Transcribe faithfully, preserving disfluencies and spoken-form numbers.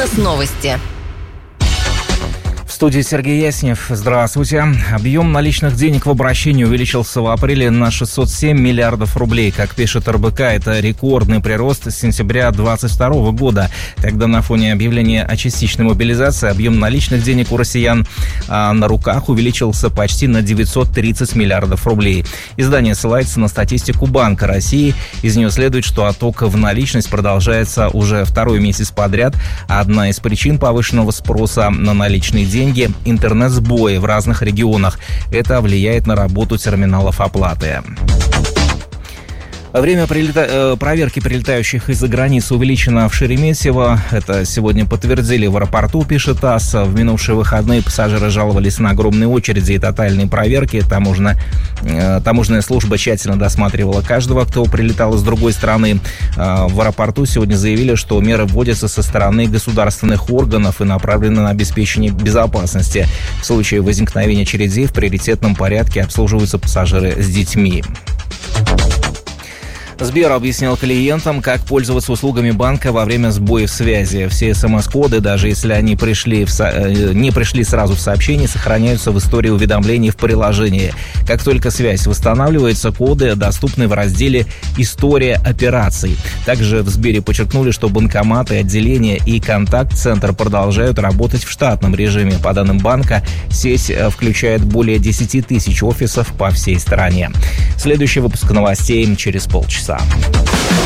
Сейчас новости. В студии Сергей Яснев. Здравствуйте. Объем наличных денег в обращении увеличился в апреле на шестьсот семь миллиардов рублей. Как пишет эр бэ ка, это рекордный прирост с сентября двадцать второго года, когда на фоне объявления о частичной мобилизации объем наличных денег у россиян а, на руках увеличился почти на девятьсот тридцать миллиардов рублей. Издание ссылается на статистику Банка России. Из нее следует, что отток в наличность продолжается уже второй месяц подряд. Одна из причин повышенного спроса на наличные деньги – интернет-сбои в разных регионах. Это влияет на работу терминалов оплаты. Время прилета... проверки прилетающих из-за границы увеличено в Шереметьево. Это сегодня подтвердили в аэропорту, пишет ТАСС. В минувшие выходные пассажиры жаловались на огромные очереди и тотальные проверки. Таможня... Таможенная служба тщательно досматривала каждого, кто прилетал из другой страны. В аэропорту сегодня заявили, что меры вводятся со стороны государственных органов и направлены на обеспечение безопасности. В случае возникновения очередей в приоритетном порядке обслуживаются пассажиры с детьми. Сбер объяснил клиентам, как пользоваться услугами банка во время сбоев связи. Все смс-коды, даже если они пришли в со... не пришли сразу в сообщение, сохраняются в истории уведомлений в приложении. Как только связь восстанавливается, коды доступны в разделе «История операций». Также в Сбере подчеркнули, что банкоматы, отделения и контакт-центр продолжают работать в штатном режиме. По данным банка, сеть включает более десять тысяч офисов по всей стране. Следующий выпуск новостей через полчаса.